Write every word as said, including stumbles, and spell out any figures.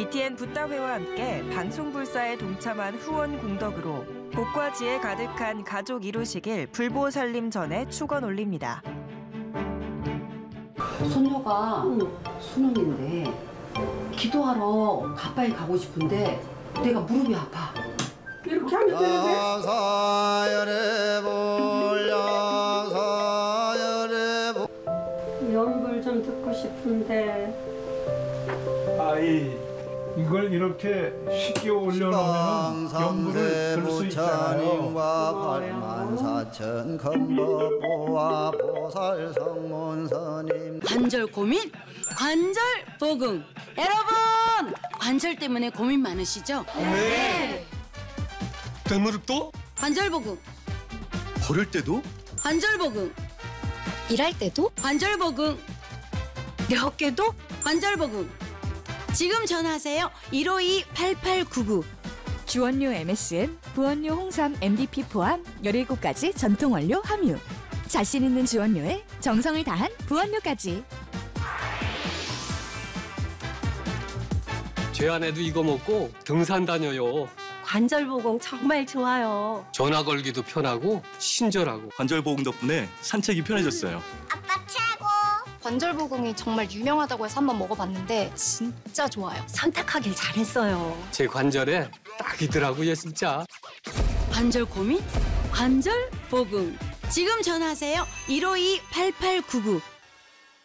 비티엔 붓다회와 함께 방송불사에 동참한 후원 공덕으로 복과 지혜 가득한 가족 이루시길 불보살림 전에 축원 올립니다. 손녀가 수능인데 기도하러 가빠이 가고 싶은데 내가 무릎이 아파. 이렇게 하면 되는데. 연불 좀 듣고 싶은데. 아이, 이걸 이렇게 쉽게 올려놓으면 연불을 들 수 있잖아요. 관절 고민? 관절 보금. 여러분! 관절 때문에 고민 많으시죠? 네. 등무릎도? 관절 보금. 걸을 때도? 관절 보금. 일할 때도? 관절 보금. 어깨도? 관절 보금. 지금 전화하세요. 일오이 팔팔구구. 주원료 엠에스엠, 부원료 홍삼 엠디피 포함 열일곱 가지 전통 원료 함유. 자신 있는 주원료에 정성을 다한 부원료까지. 제 아내도 이거 먹고 등산 다녀요. 관절보공 정말 좋아요. 전화 걸기도 편하고 친절하고. 관절보공 덕분에 산책이 편해졌어요. 아빠 최고! 관절보공이 정말 유명하다고 해서 한번 먹어봤는데 진짜 좋아요. 선택하길 잘했어요. 제 관절에 딱이더라고요, 진짜. 관절 고민? 관절 보금. 지금 전화하세요. 일오이 팔팔구구.